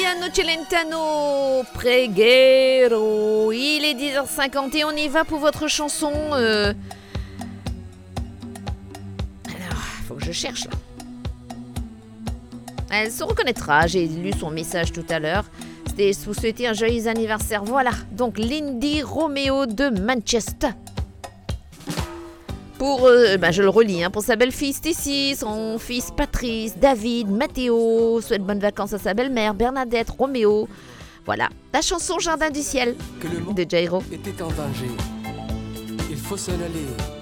Piano Celentano Preghiero. Il est 10h50 et on y va pour votre chanson. Alors, faut que je cherche là. Elle se reconnaîtra, j'ai lu son message tout à l'heure. C'était vous souhaiter un joyeux anniversaire. Voilà, donc Lindy Romeo de Manchester. Pour, je le relis, pour sa belle-fille Stacy, son fils Patrice, David, Matteo, souhaite bonnes vacances à sa belle-mère Bernadette, Roméo. Voilà, la chanson Jardin du ciel que le monde de Jairo. était en danger. Il faut s'en aller.